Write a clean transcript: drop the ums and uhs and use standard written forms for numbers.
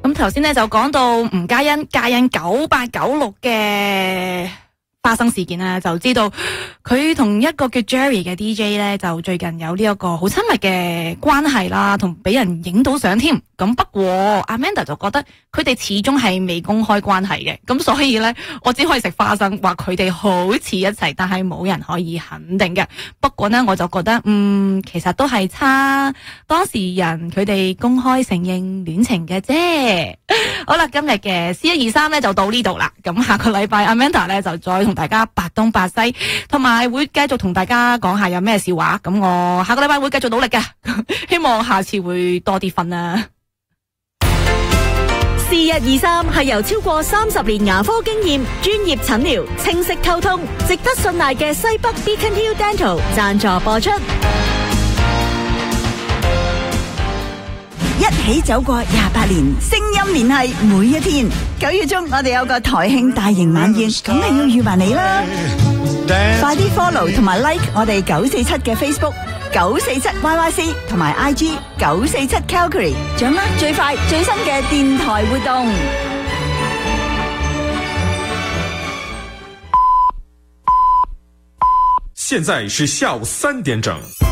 咁頭先咧就講到吳嘉欣9896嘅發生事件啦，就知道佢同一個叫 Jerry 嘅 DJ 咧，就最近有呢一個好親密嘅關係啦，同俾人影到相添。咁不過 Amanda 就覺得佢哋始終係未公開關係嘅，咁所以咧我只可以食花生，話佢哋好似一齊，但係冇人可以肯定嘅。不過呢，我就覺得其實都係差當事人佢哋公開承認戀情嘅啫。好啦，今日嘅 C123 咧就到呢度啦。咁下個禮拜 Amanda 咧就再同大家八東八西，同埋會繼續同大家講下有咩笑話。咁我下個禮拜會繼續努力嘅，希望下次會多啲瞓啦。 C123 係由超過30年牙科經驗、專業診療、清晰溝通、值得信賴嘅西北 Beacon Hill Dental 贊助播出。 一起走過28年，聲音聯繫每一天。9月中我哋有個台慶大型晚宴，梗係要預埋你啦！快啲 follow 同埋 like 我哋947嘅 Facebook 947YYC 同埋 IG 947 Calgary， 掌握最快最新嘅電台活動。 現在是下午3點整。